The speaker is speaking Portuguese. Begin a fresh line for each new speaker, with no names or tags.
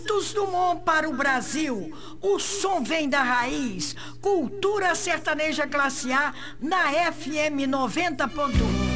Santos Dumont para o Brasil. O som vem da raiz. Cultura sertaneja classe A na FM 90.1.